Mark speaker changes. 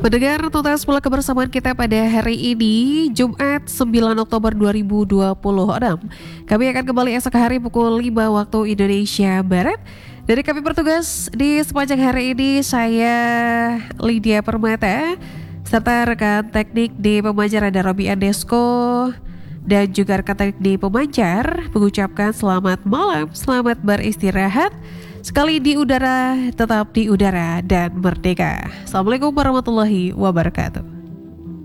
Speaker 1: Mendengar tuntas pula kebersamaan kita pada hari ini, Jumat 9 Oktober 2026. Kami akan kembali esok hari pukul 5 waktu Indonesia Barat. Dari kami bertugas di sepanjang hari ini, saya Lydia Permata, serta rekan teknik di pemancar ada Robi Andesko, dan juga rekan teknik di pemancar mengucapkan selamat malam, selamat beristirahat. Sekali di udara, tetap di udara dan merdeka. Assalamualaikum warahmatullahi wabarakatuh.